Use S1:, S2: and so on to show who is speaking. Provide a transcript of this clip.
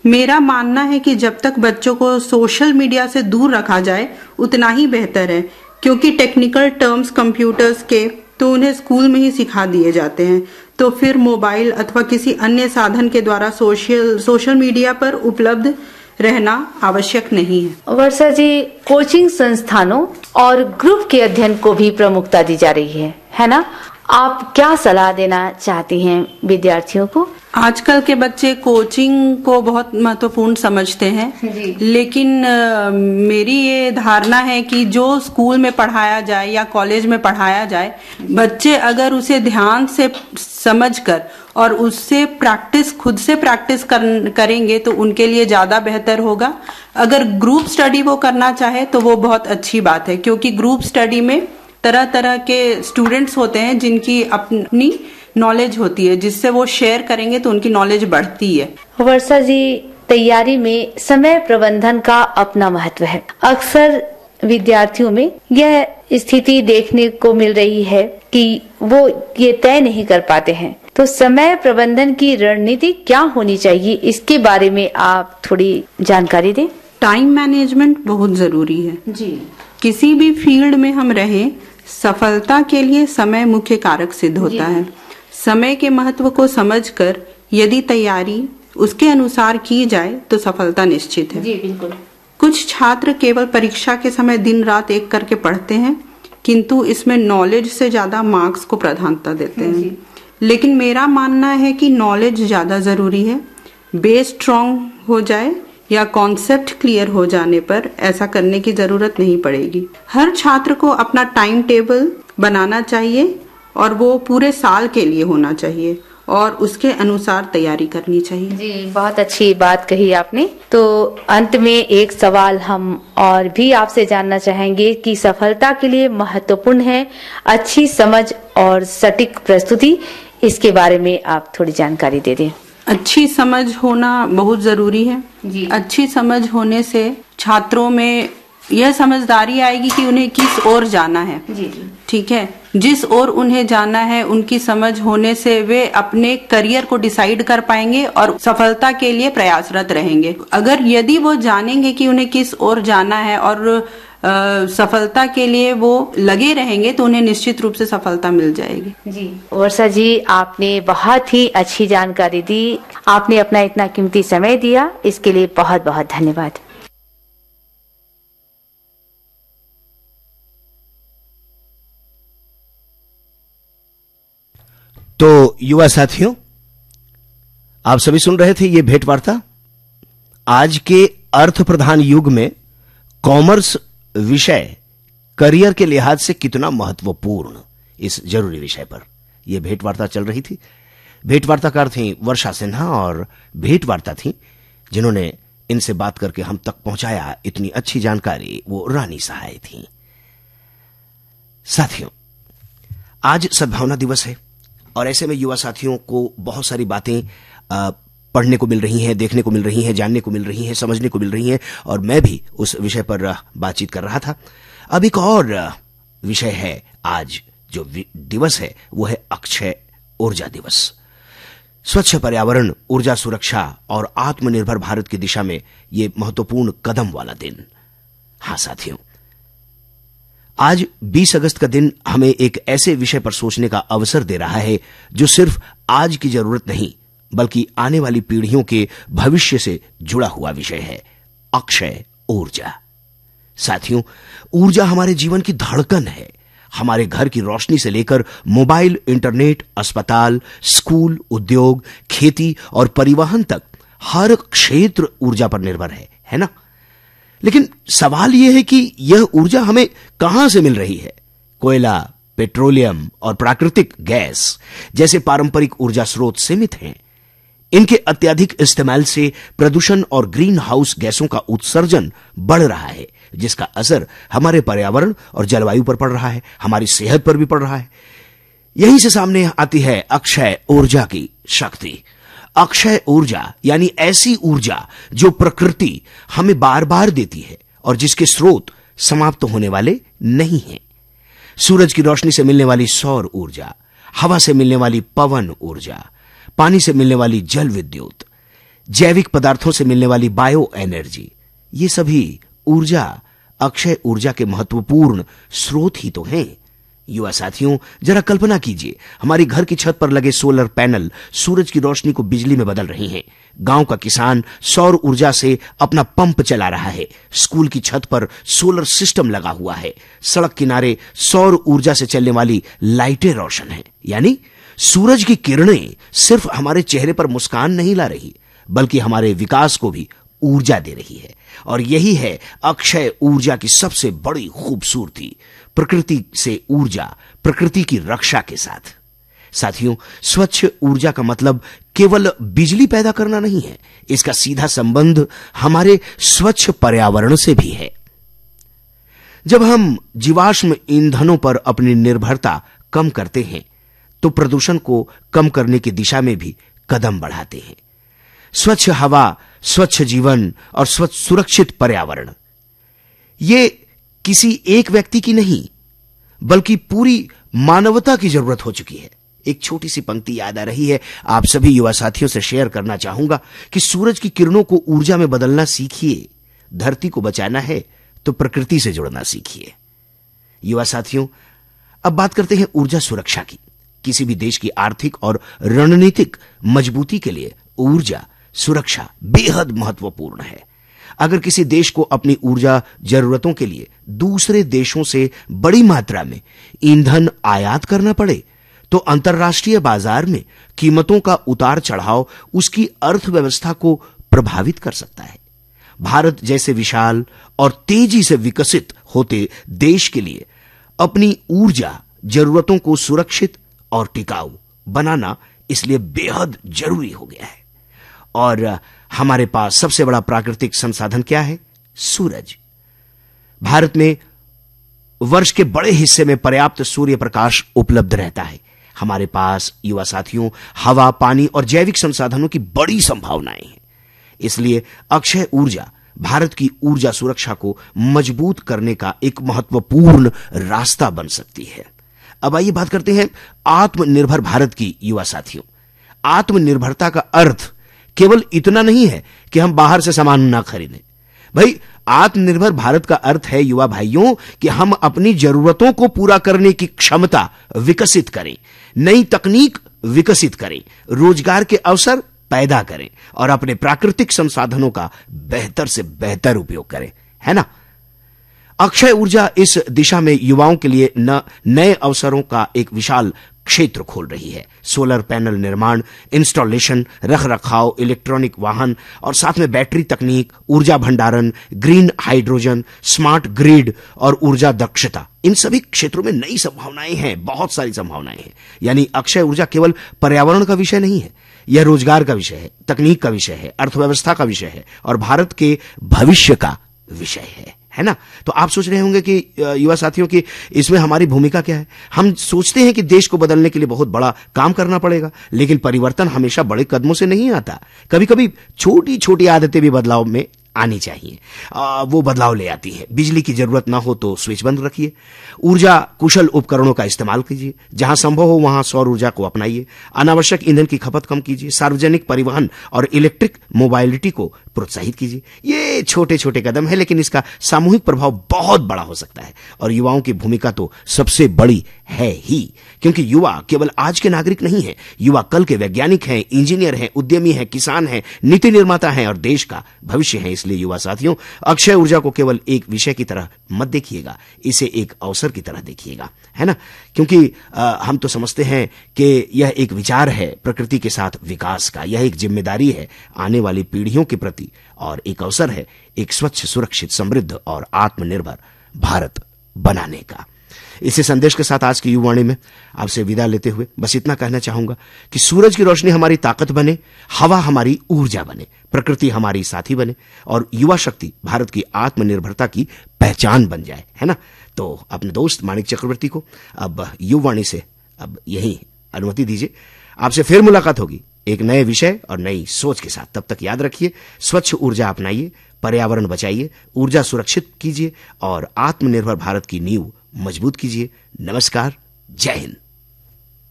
S1: मेरा मानना है कि जब तक बच्चों को सोशल मीडिया से दूर रखा जाए उतना ही बेहतर है, क्योंकि टेक्निकल टर्म्स कंप्यूटर्स के तो उन्हें स्कूल में ही सिखा दिए जाते हैं, तो फिर मोबाइल अथवा किसी अन्य साधन के द्वारा सोशल मीडिया पर उपलब्ध रहना आवश्यक नहीं है।
S2: वर्षा जी, कोचिंग संस्थानों और ग्रुप के अध्ययन को भी प्रमुखता दी जा रही है ना? आप क्या सलाह देना चाहती हैं विद्यार्थियों को?
S1: आजकल के बच्चे कोचिंग को बहुत महत्वपूर्ण समझते हैं, लेकिन मेरी ये धारणा है कि जो स्कूल में पढ़ाया जाए या कॉलेज में पढ़ाया जाए, बच्चे अगर उसे ध्यान से समझकर और उससे खुद से प्रैक्टिस करेंगे तो उनके लिए ज्यादा बेहतर होगा। अगर ग्रुप स्टडी वो करना चाहे तो वो बहुत अच्छी बात है, क्योंकि ग्रुप स्टडी में तरह तरह के स्टूडेंट्स होते हैं जिनकी अपनी नॉलेज होती है, जिससे वो शेयर करेंगे तो उनकी नॉलेज बढ़ती है।
S2: वर्षा जी, तैयारी में समय प्रबंधन का अपना महत्व है। अक्सर विद्यार्थियों में यह स्थिति देखने को मिल रही है कि वो ये तय नहीं कर पाते हैं, तो समय प्रबंधन की रणनीति क्या होनी चाहिए, इसके बारे में आप थोड़ी जानकारी दें।
S1: टाइम मैनेजमेंट बहुत जरूरी है
S2: जी।
S1: किसी भी फील्ड में हम रहे, सफलता के लिए समय मुख्य कारक सिद्ध होता है। समय के महत्व को समझकर यदि तैयारी उसके अनुसार की जाए तो सफलता निश्चित है।
S2: जी बिल्कुल।
S1: कुछ छात्र केवल परीक्षा के समय दिन रात एक करके पढ़ते हैं, किंतु इसमें नॉलेज से ज्यादा मार्क्स को प्राधान्यता देते हैं। लेकिन मेरा मानना है कि नॉलेज ज्यादा जरूरी है। बेस स्ट्रांग हो जाए या कॉन्सेप्ट क्लियर हो जाने पर ऐसा करने की जरूरत नहीं पड़ेगी। हर छात्र को अपना टाइम टेबल बनाना चाहिए और वो पूरे साल के लिए होना चाहिए और उसके अनुसार तैयारी करनी चाहिए।
S2: जी, बहुत अच्छी बात कही आपने। तो अंत में एक सवाल हम और भी आपसे जानना चाहेंगे कि सफलता के लिए महत्वपूर्ण है अच्छी समझ और सटीक प्रस्तुति, इसके बारे में आप थोड़ी जानकारी दे दें।
S1: अच्छी समझ होना बहुत जरूरी है
S2: जी।
S1: अच्छी समझ होने से छात्रों में यह समझदारी आएगी कि उन्हें किस ओर जाना है।
S2: जी।
S1: ठीक है, जिस ओर उन्हें जाना है उनकी समझ होने से वे अपने करियर को डिसाइड कर पाएंगे और सफलता के लिए प्रयासरत रहेंगे। अगर यदि वो जानेंगे कि उन्हें किस ओर जाना है और सफलता के लिए वो लगे रहेंगे तो उन्हें निश्चित रूप से सफलता मिल जाएगी।
S2: जी वर्षा जी, आपने बहुत ही अच्छी जानकारी दी। आपने अपना इतना कीमती समय दिया, इसके लिए बहुत बहुत धन्यवाद।
S3: तो युवा साथियों, आप सभी सुन रहे थे ये भेंट वार्ता। आज के अर्थ प्रधान युग में कॉमर्स विषय करियर के लिहाज से कितना महत्वपूर्ण, इस जरूरी विषय पर यह भेंट वार्ता चल रही थी। भेंट वार्ताकार थी वर्षा सिन्हा और भेंट वार्ता थी जिन्होंने इनसे बात करके हम तक पहुंचाया इतनी अच्छी जानकारी, वो रानी सहाय थी। साथियों, आज सद्भावना दिवस है और ऐसे में युवा साथियों को बहुत सारी बातें पढ़ने को मिल रही हैं, देखने को मिल रही हैं, जानने को मिल रही हैं, समझने को मिल रही हैं और मैं भी उस विषय पर बातचीत कर रहा था। अब एक और विषय है, आज जो दिवस है वो है अक्षय ऊर्जा दिवस। स्वच्छ पर्यावरण, ऊर्जा सुरक्षा और आत्मनिर्भर भारत की दिशा में ये महत्वपूर्ण कदम वाला दिन। हां साथियों, आज 20 अगस्त का दिन हमें एक ऐसे विषय पर सोचने का अवसर दे रहा है जो सिर्फ आज की जरूरत नहीं बल्कि आने वाली पीढ़ियों के भविष्य से जुड़ा हुआ विषय है, अक्षय ऊर्जा। साथियों, ऊर्जा हमारे जीवन की धड़कन है। हमारे घर की रोशनी से लेकर मोबाइल, इंटरनेट, अस्पताल, स्कूल, उद्योग, खेती और परिवहन तक हर क्षेत्र ऊर्जा पर निर्भर है ना? लेकिन सवाल यह है कि यह ऊर्जा हमें कहां से मिल रही है? कोयला, पेट्रोलियम और प्राकृतिक गैस जैसे पारंपरिक ऊर्जा स्रोत सीमित हैं। इनके अत्यधिक इस्तेमाल से प्रदूषण और ग्रीन हाउस गैसों का उत्सर्जन बढ़ रहा है, जिसका असर हमारे पर्यावरण और जलवायु पर पड़ रहा है, हमारी सेहत पर भी पड़ रहा है। यहीं से सामने आती है अक्षय ऊर्जा की शक्ति। अक्षय ऊर्जा यानी ऐसी ऊर्जा जो प्रकृति हमें बार बार देती है और जिसके स्रोत समाप्त होने वाले नहीं हैं। सूरज की रोशनी से मिलने वाली सौर ऊर्जा, हवा से मिलने वाली पवन ऊर्जा, पानी से मिलने वाली जल विद्युत, जैविक पदार्थों से मिलने वाली बायो एनर्जी, ये सभी ऊर्जा, अक्षय ऊर्जा के महत्वपूर्ण स्रोत ही तो हैं। युवा साथियों, जरा कल्पना कीजिए, हमारी घर की छत पर लगे सोलर पैनल सूरज की रोशनी को बिजली में बदल रही हैं। गांव का किसान सौर ऊर्जा से अपना पंप चला रहा है। स्कूल की छत पर सोलर सिस्टम लगा हुआ है। सड़क किनारे सौर ऊर्जा से चलने वाली लाइटें रोशन हैं। यानी सूरज की किरणें सिर्फ हमारे चेहरे पर मुस्कान नहीं ला रही, बल्कि हमारे विकास को भी ऊर्जा दे रही है। और यही है अक्षय ऊर्जा की सबसे बड़ी खूबसूरती, प्रकृति से ऊर्जा, प्रकृति की रक्षा के साथ। साथियों, स्वच्छ ऊर्जा का मतलब केवल बिजली पैदा करना नहीं है, इसका सीधा संबंध हमारे स्वच्छ पर्यावरण से भी है। जब हम जीवाश्म ईंधनों पर अपनी निर्भरता कम करते हैं, तो प्रदूषण को कम करने की दिशा में भी कदम बढ़ाते हैं। स्वच्छ हवा, स्वच्छ जीवन और स्वच्छ सुरक्षित पर्यावरण, ये किसी एक व्यक्ति की नहीं, बल्कि पूरी मानवता की जरूरत हो चुकी है। एक छोटी सी पंक्ति याद आ रही है, आप सभी युवा साथियों से शेयर करना चाहूंगा कि सूरज की किरणों को ऊर्जा में बदलना सीखिए। धरती को बचाना है तो प्रकृति से जुड़ना सीखिए। युवा साथियों, अब बात करते हैं ऊर्जा सुरक्षा की। किसी भी देश की आर्थिक और रणनीतिक मजबूती के लिए ऊर्जा सुरक्षा बेहद महत्वपूर्ण है। अगर किसी देश को अपनी ऊर्जा जरूरतों के लिए दूसरे देशों से बड़ी मात्रा में ईंधन आयात करना पड़े, तो अंतर्राष्ट्रीय बाजार में कीमतों का उतार चढ़ाव उसकी अर्थव्यवस्था को प्रभावित कर सकता है। भारत जैसे विशाल और तेजी से विकसित होते देश के लिए अपनी ऊर्जा जरूरतों को सुरक्षित और टिकाऊ बनाना इसलिए बेहद जरूरी हो गया है। और हमारे पास सबसे बड़ा प्राकृतिक संसाधन क्या है? सूरज। भारत में वर्ष के बड़े हिस्से में पर्याप्त सूर्य प्रकाश उपलब्ध रहता है। हमारे पास युवा साथियों हवा, पानी और जैविक संसाधनों की बड़ी संभावनाएं हैं। इसलिए अक्षय ऊर्जा भारत की ऊर्जा सुरक्षा को मजबूत करने का एक महत्वपूर्ण रास्ता बन सकती है। अब आइए बात करते हैं आत्मनिर्भर भारत की। युवा साथियों, आत्मनिर्भरता का अर्थ केवल इतना नहीं है कि हम बाहर से सामान ना खरीदें। भाई, आत्मनिर्भर भारत का अर्थ है युवा भाइयों कि हम अपनी जरूरतों को पूरा करने की क्षमता विकसित करें, नई तकनीक विकसित करें, रोजगार के अवसर पैदा करें और अपने प्राकृतिक संसाधनों का बेहतर से बेहतर उपयोग करें, है ना? अक्षय ऊर्जा इस दिशा में युवाओं के लिए नए अवसरों का एक विशाल क्षेत्र खोल रही है। सोलर पैनल निर्माण, इंस्टॉलेशन, रखरखाव, इलेक्ट्रॉनिक वाहन और साथ में बैटरी तकनीक, ऊर्जा भंडारण, ग्रीन हाइड्रोजन, स्मार्ट ग्रिड और ऊर्जा दक्षता, इन सभी क्षेत्रों में नई संभावनाएं हैं, बहुत सारी संभावनाएं हैं। यानी अक्षय ऊर्जा केवल पर्यावरण का विषय नहीं है, यह रोजगार का विषय है, तकनीक का विषय है, अर्थव्यवस्था का विषय है और भारत के भविष्य का विषय है ना? तो आप सोच रहे होंगे कि युवा साथियों की इसमें हमारी भूमिका क्या है? हम सोचते हैं कि देश को बदलने के लिए बहुत बड़ा काम करना पड़ेगा, लेकिन परिवर्तन हमेशा बड़े कदमों से नहीं आता। कभी कभी छोटी छोटी आदतें भी बदलाव में आनी चाहिए, वो बदलाव ले आती है। बिजली की जरूरत ना हो तो स्विच बंद रखिए, ऊर्जा कुशल उपकरणों का इस्तेमाल कीजिए, जहां संभव हो वहां सौर ऊर्जा को अपनाइए, अनावश्यक ईंधन की खपत कम कीजिए, सार्वजनिक परिवहन और इलेक्ट्रिक मोबाइलिटी को प्रोत्साहित कीजिए। ये छोटे छोटे कदम है, लेकिन इसका सामूहिक प्रभाव बहुत बड़ा हो सकता है और युवाओं की भूमिका तो सबसे बड़ी है ही, क्योंकि युवा केवल आज के नागरिक नहीं है, युवा कल के वैज्ञानिक हैं, इंजीनियर हैं, उद्यमी हैं, किसान हैं, नीति निर्माता हैं और देश का भविष्य है। इसलिए युवा साथियों, अक्षय ऊर्जा को केवल एक विषय की तरह मत देखिएगा, इसे एक अवसर की तरह देखिएगा, है ना? क्योंकि हम तो समझते हैं कि यह एक विचार है प्रकृति के साथ विकास का, यह एक जिम्मेदारी है आने वाली पीढ़ियों के प्रति और एक अवसर है एक स्वच्छ, सुरक्षित, समृद्ध और आत्मनिर्भर भारत बनाने का। इसी संदेश के साथ आज की युवावाणी में आपसे विदा लेते हुए बस इतना कहना चाहूंगा कि सूरज की रोशनी हमारी ताकत बने, हवा हमारी ऊर्जा बने, प्रकृति हमारी साथी बने और युवा शक्ति भारत की आत्मनिर्भरता की पहचान बन जाए, है ना? तो अपने दोस्त माणिक चक्रवर्ती को अब युवावाणी से अब यही अनुमति दीजिए। आपसे फिर मुलाकात होगी एक नए विषय और नई सोच के साथ। तब तक याद रखिए, स्वच्छ ऊर्जा अपनाइए, पर्यावरण बचाइए, ऊर्जा सुरक्षित कीजिए और आत्मनिर्भर भारत की नींव मजबूत कीजिए। नमस्कार, जय हिंद।